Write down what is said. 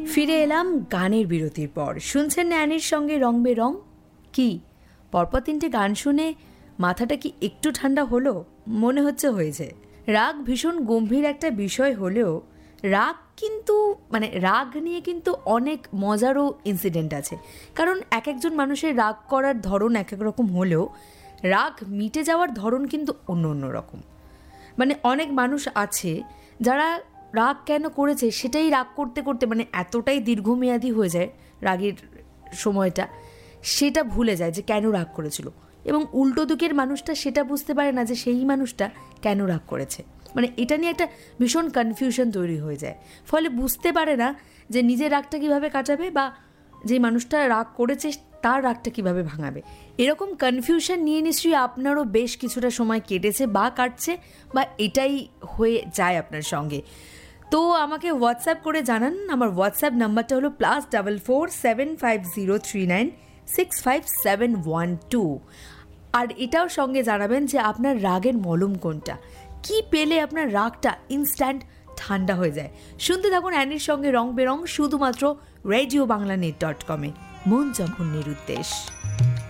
ফিরে এলাম গানের বিরতির পর। শুনছেন ন্যানির সঙ্গে রং বেরং। কি পরপর 3টে গান শুনে মাথাটা কি একটু ঠান্ডা হলো? মনে হচ্ছে হয়েছে। রাগ ভীষণ গম্ভীর একটা বিষয় হলেও রাগ কিন্তু রাগ নিয়ে কিন্তু অনেক মজারও ইনসিডেন্ট আছে। কারণ এক একজন মানুষের রাগ করার ধরন এক এক রকম হলেও রাগ মিটে যাওয়ার ধরন কিন্তু অন্য অন্য রকম। অনেক মানুষ আছে যারা রাগ কেন করেছে সেটাই রাগ করতে করতে এতটাই দীর্ঘমেয়াদী হয়ে যায় রাগের সময়টা, সেটা ভুলে যায় যে কেন রাগ করেছিল। এবং উল্টো দিকের মানুষটা সেটা বুঝতে পারে না যে সেই মানুষটা কেন রাগ করেছে। এটা নিয়ে একটা ভীষণ কনফিউশন তৈরি হয়ে যায়। ফলে বুঝতে পারে না যে নিজের রাগটা কীভাবে কাটাবে বা যে মানুষটা রাগ করেছে তার রাগটা কীভাবে ভাঙাবে। এরকম কনফিউশন নিয়ে নিশ্চয়ই আপনারও বেশ কিছুটা সময় কেটেছে বা কাটছে, বা এটাই হয়ে যায় আপনার সঙ্গে। তো আমাকে হোয়াটসঅ্যাপ করে জানান। আমার হোয়াটসঅ্যাপ নাম্বারটা হলো +44 75039 65712। আর এটাও সঙ্গে জানাবেন যে আপনার রাগের মলম কোনটা, কি পেলে আপনার রাগটা ইনস্ট্যান্ট ঠান্ডা হয়ে যায়। শুনতে থাকুন অ্যানির সঙ্গে রং বেরং, শুধুমাত্র রেডিও বাংলা net.com-এ। মন যখন নিরুদ্দেশ।